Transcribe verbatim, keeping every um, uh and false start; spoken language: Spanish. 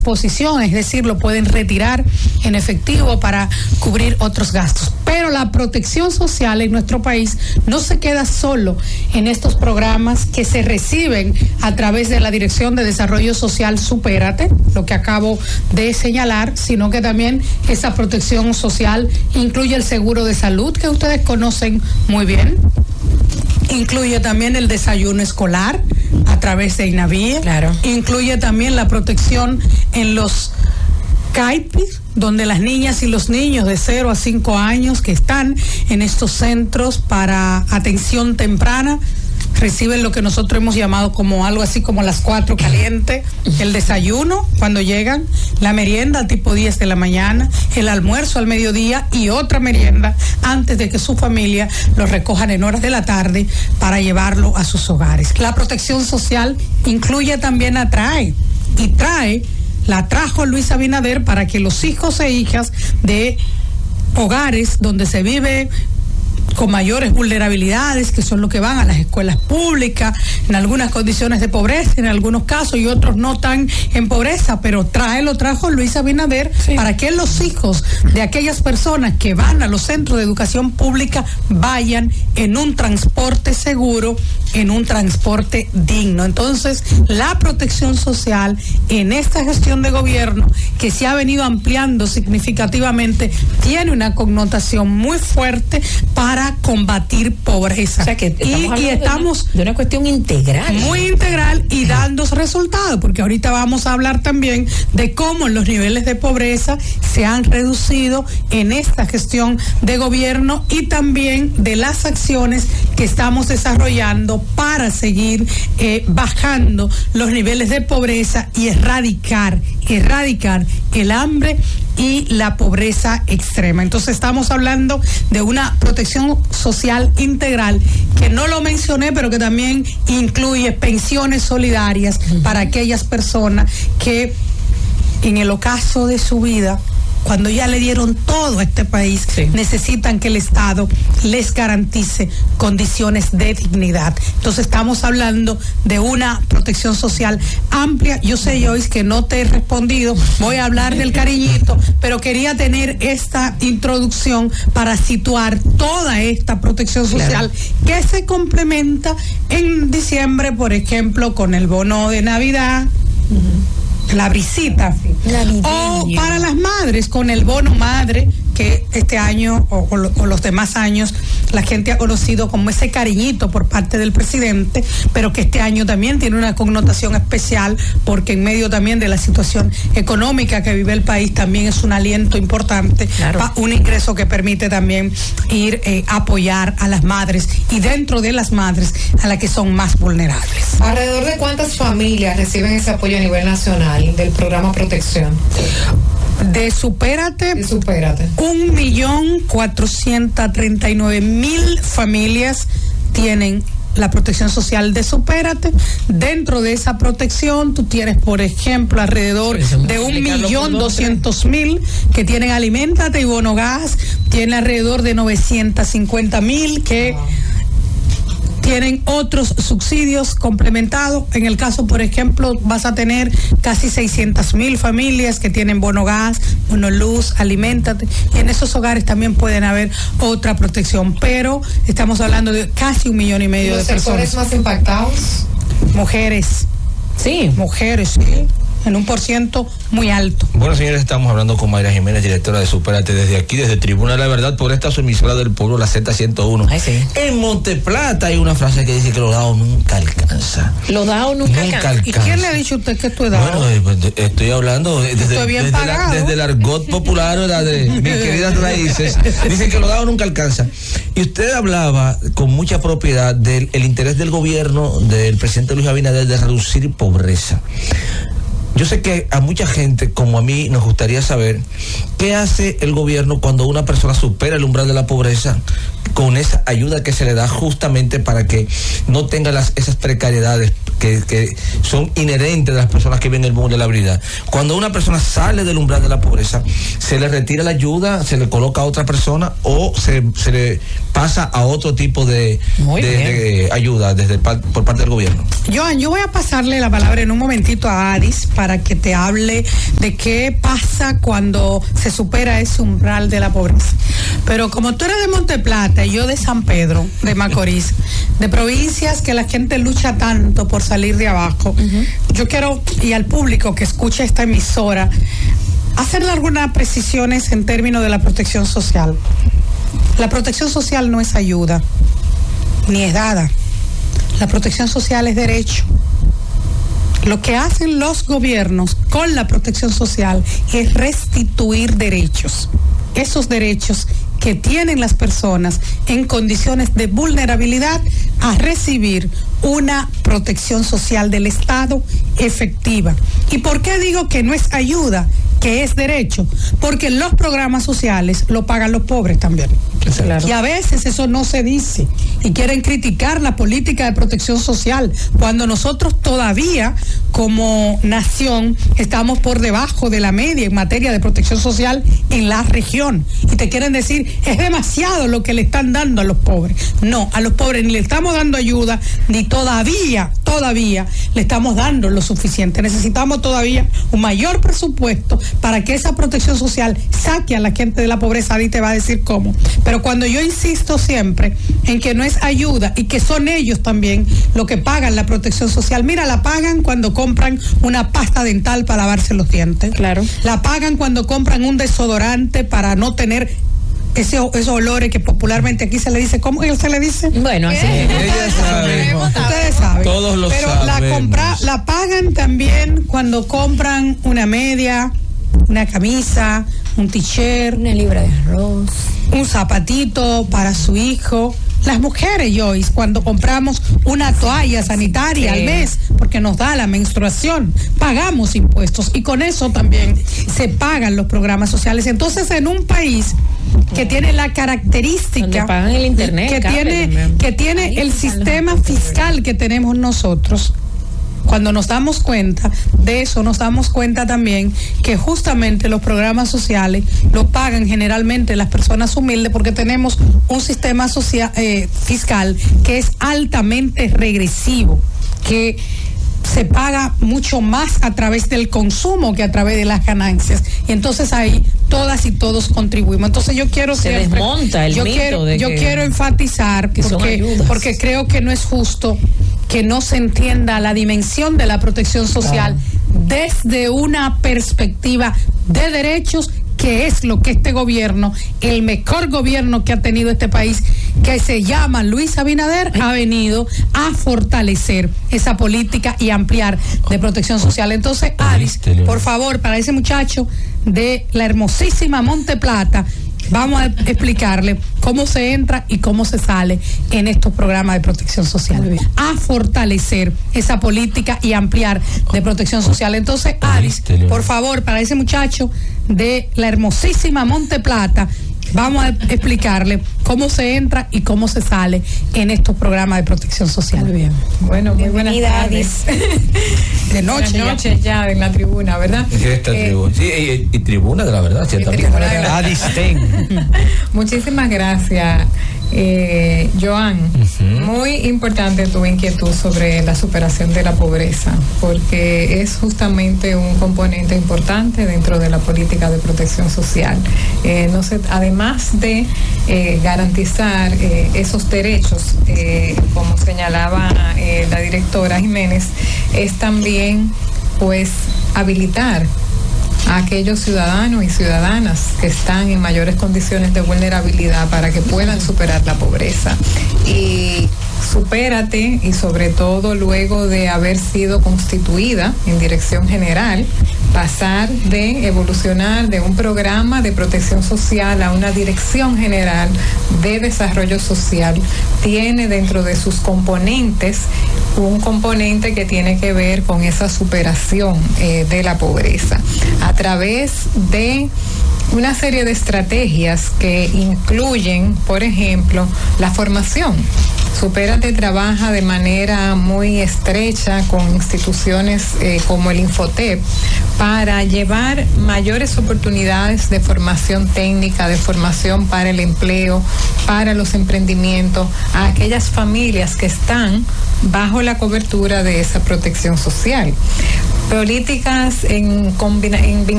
posición, es decir, lo pueden retirar en efectivo para cubrir otros gastos. Pero la protección social en nuestro país no se queda solo en estos programas que se reciben a través de la Dirección de Desarrollo Social Supérate, lo que acabo de señalar, sino que también esa protección social incluye el seguro de salud, que ustedes conocen muy bien. Incluye también el desayuno escolar a través de INAVIE. Claro. Incluye también la protección en los C A I P I, donde las niñas y los niños de cero a cinco años que están en estos centros para atención temprana reciben lo que nosotros hemos llamado como algo así como las cuatro caliente, el desayuno cuando llegan, la merienda tipo diez de la mañana, el almuerzo al mediodía y otra merienda antes de que su familia los recojan en horas de la tarde para llevarlo a sus hogares. La protección social incluye también atrae y trae, la trajo Luis Abinader para que los hijos e hijas de hogares donde se vive con mayores vulnerabilidades, que son los que van a las escuelas públicas, en algunas condiciones de pobreza, en algunos casos, y otros no tan en pobreza, pero trae, lo trajo Luis Abinader, sí, para que los hijos de aquellas personas que van a los centros de educación pública vayan en un transporte seguro, en un transporte digno. Entonces, la protección social en esta gestión de gobierno, que se ha venido ampliando significativamente, tiene una connotación muy fuerte para combatir pobreza. O sea que estamos y, y estamos de una, de una cuestión integral. Muy integral y dando resultados, porque ahorita vamos a hablar también de cómo los niveles de pobreza se han reducido en esta gestión de gobierno y también de las acciones que estamos desarrollando para seguir eh, bajando los niveles de pobreza y erradicar, erradicar el hambre y la pobreza extrema. Entonces estamos hablando de una protección social integral que no lo mencioné, pero que también incluye pensiones solidarias uh-huh. para aquellas personas que en el ocaso de su vida, cuando ya le dieron todo a este país, sí, necesitan que el Estado les garantice condiciones de dignidad. Entonces estamos hablando de una protección social amplia. Yo sé, Joyce, que no te he respondido, voy a hablar del cariñito, pero quería tener esta introducción para situar toda esta protección social, claro, que se complementa en diciembre, por ejemplo, con el bono de Navidad, uh-huh, la brisita, o para las madres con el bono madre, que este año o, o, o los demás años la gente ha conocido como ese cariñito por parte del presidente, pero que este año también tiene una connotación especial porque en medio también de la situación económica que vive el país también es un aliento importante, claro, pa, un ingreso que permite también ir eh, a apoyar a las madres y dentro de las madres a las que son más vulnerables. ¿Alrededor de cuántas familias reciben ese apoyo a nivel nacional del programa Protección? De Supérate, de Supérate. un millón cuatrocientos treinta y nueve mil familias tienen la protección social de Supérate. Dentro de esa protección tú tienes, por ejemplo, alrededor de un millón doscientos mil que tienen Aliméntate y Bono Gas, tiene alrededor de novecientos cincuenta mil que wow. tienen otros subsidios complementados. En el caso, por ejemplo, vas a tener casi seiscientas mil familias que tienen bono gas, bono luz, Aliméntate, y en esos hogares también pueden haber otra protección, pero estamos hablando de casi un millón y medio de personas. ¿Los sectores más impactados? Mujeres. Sí. Mujeres, sí. En un por ciento muy alto. Bueno, señores, estamos hablando con Mayra Jiménez, directora de Supérate, desde aquí, desde Tribuna de la Verdad, por esta su emisora del pueblo, la Z ciento uno. Ay, sí. En Monteplata hay una frase que dice que lo dado nunca alcanza. Lo dado nunca, nunca alcanza. ¿Y quién le ha dicho a usted que esto es dado? Bueno, eh, estoy hablando desde, estoy bien desde, la, desde el argot popular, ¿verdad? De mis queridas raíces. Dicen que lo dado nunca alcanza. Y usted hablaba con mucha propiedad del el interés del gobierno, del presidente Luis Abinader, de reducir pobreza. Yo sé que a mucha gente, como a mí, nos gustaría saber qué hace el gobierno cuando una persona supera el umbral de la pobreza, con esa ayuda que se le da justamente para que no tenga las, esas precariedades que, que son inherentes de las personas que viven en el mundo de la habilidad. Cuando una persona sale del umbral de la pobreza, se le retira la ayuda, se le coloca a otra persona o se, se le pasa a otro tipo de, de, de ayuda desde por parte del gobierno. Joan, yo voy a pasarle la palabra en un momentito a Adis para que te hable de qué pasa cuando se supera ese umbral de la pobreza. Pero como tú eres de Monteplata y yo de San Pedro, de Macorís, de provincias que la gente lucha tanto por salir de abajo, uh-huh. yo quiero, y al público que escucha esta emisora, hacerle algunas precisiones en términos de la protección social. La protección social no es ayuda, ni es dada. La protección social es derecho. Lo que hacen los gobiernos con la protección social es restituir derechos. Esos derechos que tienen las personas en condiciones de vulnerabilidad a recibir una protección social del Estado efectiva. ¿Y por qué digo que no es ayuda, que es derecho? Porque los programas sociales lo pagan los pobres también. Claro. Y a veces eso no se dice y quieren criticar la política de protección social cuando nosotros todavía como nación estamos por debajo de la media en materia de protección social en la región, y te quieren decir es demasiado lo que le están dando a los pobres. No, a los pobres ni le estamos dando ayuda, ni todavía, todavía le estamos dando lo suficiente. Necesitamos todavía un mayor presupuesto para que esa protección social saque a la gente de la pobreza. Ahí te va a decir cómo. Pero cuando yo insisto siempre en que no es ayuda y que son ellos también lo que pagan la protección social, mira, la pagan cuando compran una pasta dental para lavarse los dientes. Claro. La pagan cuando compran un desodorante para no tener ese, esos olores que popularmente aquí se le dice. ¿Cómo se le dice? Bueno, así es. Ella sabe. Ustedes saben. Todos lo Pero sabemos. la compra, la pagan también cuando compran una media, una camisa, un t-shirt, una libra de arroz, un zapatito para su hijo. Las mujeres, Joyce, cuando compramos una toalla sanitaria sí. al mes, porque nos da la menstruación, pagamos impuestos y con eso también se pagan los programas sociales. Entonces, en un país que tiene la característica, pagan el internet, que tiene, que tiene el sistema fiscal que tenemos nosotros, cuando nos damos cuenta de eso, nos damos cuenta también que justamente los programas sociales lo pagan generalmente las personas humildes, porque tenemos un sistema social, eh, fiscal que es altamente regresivo, que se paga mucho más a través del consumo que a través de las ganancias, y entonces ahí todas y todos contribuimos. Entonces yo quiero se siempre, desmonta el yo mito quiero, de yo que, quiero enfatizar que porque, porque creo que no es justo que no se entienda la dimensión de la protección social claro. desde una perspectiva de derechos, que es lo que este gobierno, el mejor gobierno que ha tenido este país, que se llama Luis Abinader, ha venido a fortalecer esa política y ampliar de protección social. Entonces, Adis, por favor, para ese muchacho de la hermosísima Monteplata, vamos a explicarle cómo se entra y cómo se sale en estos programas de protección social, a fortalecer esa política y ampliar de protección social. Entonces, Adis, por favor, para ese muchacho de la hermosísima Monteplata, vamos a explicarle cómo se entra y cómo se sale en estos programas de protección social. Muy bien. Bueno, muy buenas tardes. De noche. Buenas noches ya. ya en la tribuna, ¿verdad? Esta eh, tribuna. Sí, y, y tribuna de la verdad, ciertamente. Adisten. Muchísimas gracias, eh, Joan. Uh-huh. Muy importante tu inquietud sobre la superación de la pobreza, porque es justamente un componente importante dentro de la política de protección social. Eh, no se, además de eh, garantizar eh, esos derechos, eh, como señalaba eh, la directora Jiménez, es también pues habilitar a aquellos ciudadanos y ciudadanas que están en mayores condiciones de vulnerabilidad para que puedan superar la pobreza. Y supérate, y sobre todo luego de haber sido constituida en dirección general, pasar de evolucionar de un programa de protección social a una dirección general de desarrollo social, tiene dentro de sus componentes un componente que tiene que ver con esa superación eh, de la pobreza a través de una serie de estrategias que incluyen, por ejemplo, la formación Supérate trabaja de manera muy estrecha con instituciones eh, como el Infotep para llevar mayores oportunidades de formación técnica, de formación para el empleo, para los emprendimientos, a aquellas familias que están bajo la cobertura de esa protección social. Políticas en, combina- en